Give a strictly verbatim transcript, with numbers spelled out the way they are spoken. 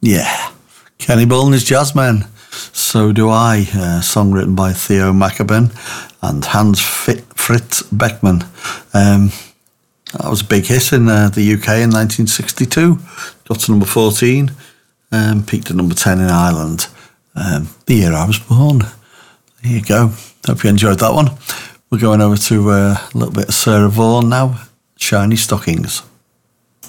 Yeah, Kenny Bull and his Jazzmen. So Do I, a song written by Theo Machabin and Hans Fit- Fritz Beckman. Um, that was a big hit in uh, the U K in nineteen sixty-two. Got to number fourteen, um, peaked at number ten in Ireland. Um, the year I was born. There you go. Hope you enjoyed that one. We're going over to uh, a little bit of Sarah Vaughan now. Shiny Stockings.